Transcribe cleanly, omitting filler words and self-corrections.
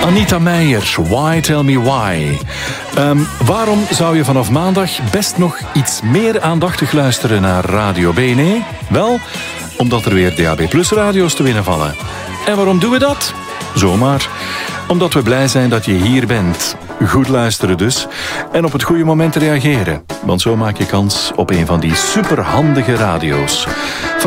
Anita Meijer, Why Tell Me Why. Waarom zou je vanaf maandag best nog iets meer aandachtig luisteren naar Radio BNE? Wel, omdat er weer DAB Plus radio's te winnen vallen. En waarom doen we dat? Zomaar. Omdat we blij zijn dat je hier bent. Goed luisteren dus. En op het goede moment reageren. Want zo maak je kans op een van die superhandige radio's.